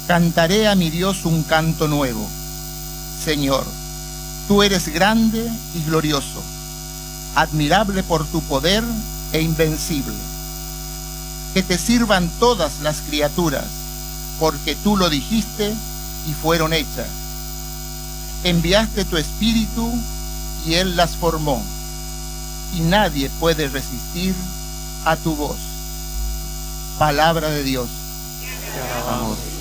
Cantaré a mi Dios un canto nuevo. Señor, tú eres grande y glorioso, admirable por tu poder e invencible. Que te sirvan todas las criaturas, porque tú lo dijiste y fueron hechas. Enviaste tu Espíritu y Él las formó, y nadie puede resistir a tu voz. Palabra de Dios. Te alabamos.